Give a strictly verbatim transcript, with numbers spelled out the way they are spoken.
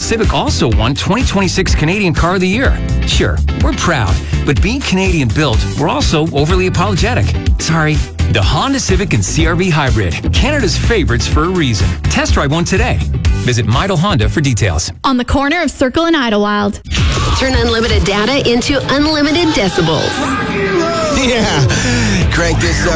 Civic also won twenty twenty-six Canadian Car of the Year. Sure, we're proud, but being Canadian built, we're also overly apologetic. Sorry. The Honda Civic and C R V Hybrid, Canada's favorites for a reason. Test drive one today. Visit Midle Honda for details. On the corner of Circle and Idlewild. Turn unlimited data into unlimited decibels. Yeah, crank this up